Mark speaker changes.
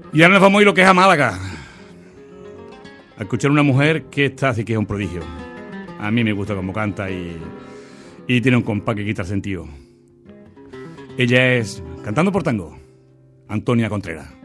Speaker 1: Y ahora nos vamos a ir lo que es a Málaga. A escuchar una mujer que esta sí que es un prodigio. A mí me gusta cómo canta y tiene un compás que quita el sentido. Ella es, cantando por tango, Antonia Contreras.